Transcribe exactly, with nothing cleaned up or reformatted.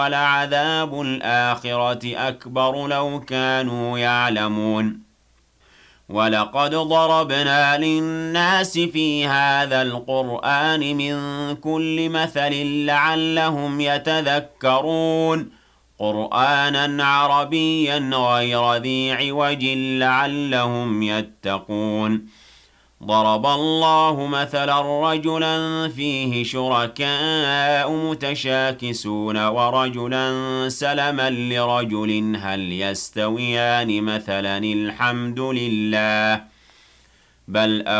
وَلَعَذَابُ الْآخِرَةِ أَكْبَرُ لَوْ كَانُوا يَعْلَمُونَ وَلَقَدْ ضَرَبْنَا لِلنَّاسِ فِي هَذَا الْقُرْآنِ مِنْ كُلِّ مَثَلٍ لَعَلَّهُمْ يَتَذَكَّرُونَ قُرْآنًا عَرَبِيًّا غَيْرَ ذِي عِوَجٍ لَعَلَّهُمْ يَتَّقُونَ ضَرَبَ اللَّهُ مَثَلًا رَجُلًا فِيهِ شُرَكَاءُ مُتَشَاكِسُونَ وَرَجُلًا سَلَمًا لِرَجُلٍ هَلْ يَسْتَوِيَانِ مَثَلًا ۚ الْحَمْدُ لِلَّهِ ۚ بَلْ